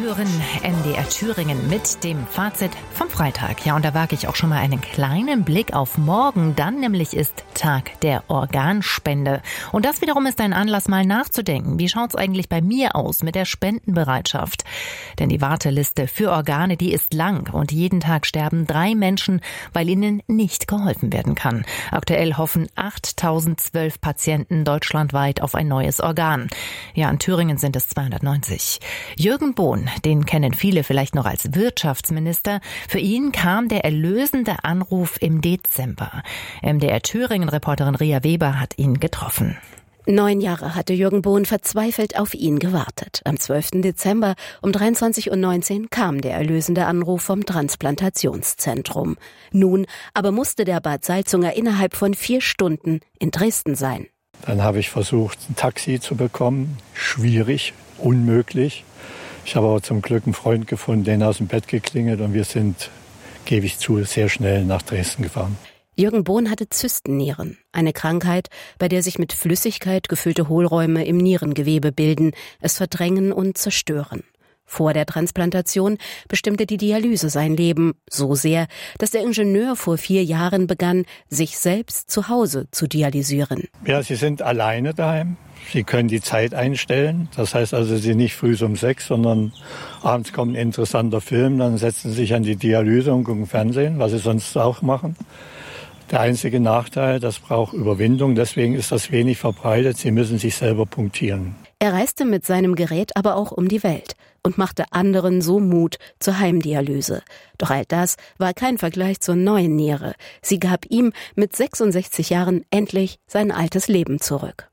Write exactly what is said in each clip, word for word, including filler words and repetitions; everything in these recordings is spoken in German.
hören N D R Thüringen mit dem Fazit vom Freitag. Ja, und da wage ich auch schon mal einen kleinen Blick auf morgen. Dann nämlich ist Tag der Organspende. Und das wiederum ist ein Anlass, mal nachzudenken. Wie schaut's eigentlich bei mir aus mit der Spendenbereitschaft? Denn die Warteliste für Organe, die ist lang. Und jeden Tag sterben drei Menschen, weil ihnen nicht geholfen werden kann. Aktuell hoffen achttausendzwölf Patienten deutschlandweit auf ein neues Organ. Ja, in Thüringen sind es zweihundertneunzig. Jürgen Bohn, den kennen viele vielleicht noch als Wirtschaftsminister. Für ihn kam der erlösende Anruf im Dezember. M D R Thüringen-Reporterin Ria Weber hat ihn getroffen. Neun Jahre hatte Jürgen Bohn verzweifelt auf ihn gewartet. Am zwölften Dezember um dreiundzwanzig Uhr neunzehn kam der erlösende Anruf vom Transplantationszentrum. Nun aber musste der Bad Salzunger innerhalb von vier Stunden in Dresden sein. Dann habe ich versucht, ein Taxi zu bekommen. Schwierig, unmöglich. Ich habe aber zum Glück einen Freund gefunden, den aus dem Bett geklingelt und wir sind, gebe ich zu, sehr schnell nach Dresden gefahren. Jürgen Bohn hatte Zystennieren, eine Krankheit, bei der sich mit Flüssigkeit gefüllte Hohlräume im Nierengewebe bilden, es verdrängen und zerstören. Vor der Transplantation bestimmte die Dialyse sein Leben so sehr, dass der Ingenieur vor vier Jahren begann, sich selbst zu Hause zu dialysieren. Ja, Sie sind alleine daheim. Sie können die Zeit einstellen. Das heißt also, Sie sind nicht früh um sechs, sondern abends kommt ein interessanter Film. Dann setzen Sie sich an die Dialyse und gucken Fernsehen, was Sie sonst auch machen. Der einzige Nachteil, das braucht Überwindung. Deswegen ist das wenig verbreitet. Sie müssen sich selber punktieren. Er reiste mit seinem Gerät aber auch um die Welt und machte anderen so Mut zur Heimdialyse. Doch all das war kein Vergleich zur neuen Niere. Sie gab ihm mit sechsundsechzig Jahren endlich sein altes Leben zurück.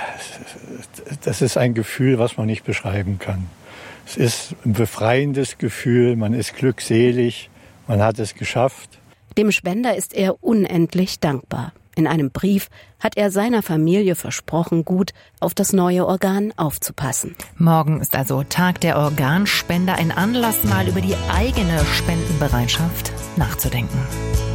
Das ist ein Gefühl, was man nicht beschreiben kann. Es ist ein befreiendes Gefühl, man ist glückselig, man hat es geschafft. Dem Spender ist er unendlich dankbar. In einem Brief hat er seiner Familie versprochen, gut auf das neue Organ aufzupassen. Morgen ist also Tag der Organspende, ein Anlass, mal über die eigene Spendenbereitschaft nachzudenken.